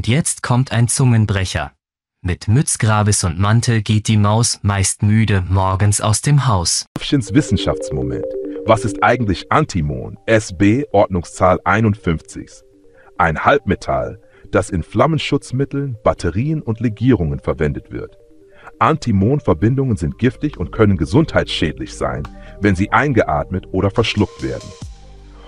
Und jetzt kommt ein Zungenbrecher. Mit Mützgravis und Mantel geht die Maus, meist müde, morgens aus dem Haus. Löffchens Wissenschaftsmoment. Was ist eigentlich Antimon? SB Ordnungszahl 51. Ein Halbmetall, das in Flammenschutzmitteln, Batterien und Legierungen verwendet wird. Antimon-Verbindungen sind giftig und können gesundheitsschädlich sein, wenn sie eingeatmet oder verschluckt werden.